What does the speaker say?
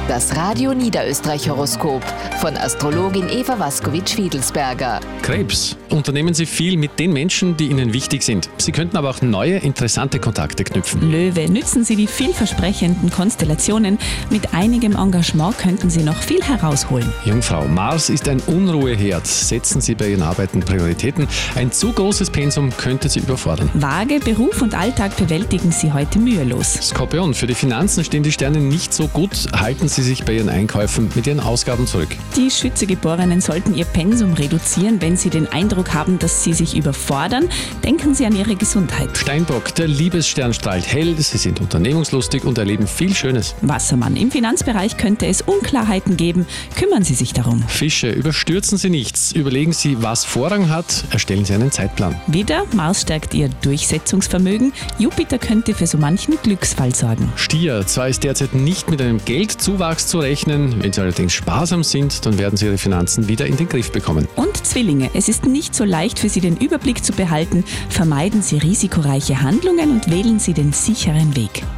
Das Radio Niederösterreich-Horoskop von Astrologin Eva Waskowitsch-Fiedelsberger. Krebs. Unternehmen Sie viel mit den Menschen, die Ihnen wichtig sind. Sie könnten aber auch neue, interessante Kontakte knüpfen. Löwe, nützen Sie die vielversprechenden Konstellationen. Mit einigem Engagement könnten Sie noch viel herausholen. Jungfrau. Mars ist ein Unruheherd. Setzen Sie bei Ihren Arbeiten Prioritäten. Ein zu großes Pensum könnte Sie überfordern. Waage, Beruf und Alltag bewältigen Sie heute mühelos. Skorpion. Für die Finanzen stehen die Sterne nicht so gut. Halten Sie sich bei Ihren Einkäufen mit Ihren Ausgaben zurück. Die Schütze-Geborenen sollten ihr Pensum reduzieren, wenn sie den Eindruck haben, dass sie sich überfordern. Denken Sie an Ihre Gesundheit. Steinbock. Der Liebesstern strahlt hell. Sie sind unternehmungslustig und erleben viel Schönes. Wassermann, im Finanzbereich könnte es Unklarheiten geben. Kümmern Sie sich darum. Fische. Überstürzen Sie nichts. Überlegen Sie, was Vorrang hat. Erstellen Sie einen Zeitplan. Widder, Mars stärkt Ihr Durchsetzungsvermögen. Jupiter könnte für so manchen Glücksfall sorgen. Stier. Zwar ist derzeit nicht mit einem Geldzuwachs zu rechnen. Wenn Sie allerdings sparsam sind, dann werden Sie Ihre Finanzen wieder in den Griff bekommen. Und Zwillinge, es ist nicht so leicht für Sie, den Überblick zu behalten. Vermeiden Sie risikoreiche Handlungen und wählen Sie den sicheren Weg.